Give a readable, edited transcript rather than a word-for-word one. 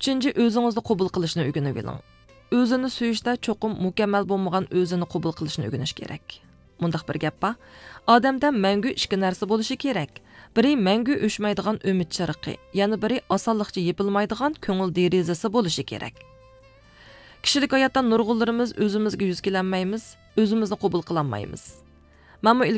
Üçüncü, özünüzni qabul qilishni o'rganib oling. O'zini suyishda cho'qim mukammal bo'lmagan o'zini qabul qilishni o'rganish kerak. Mundaq bir gap bor. Odamda mangu ikki narsa bo'lishi kerak. Biri mangu o'chmaydigan umid chirqi, yana biri osonlikcha yepilmaydigan ko'ngil derazasi bo'lishi kerak. Kishilik hayotda nurg'unlarimiz o'zimizga yuz kelanmaymiz, o'zimizni qabul qilolmaymiz. Mana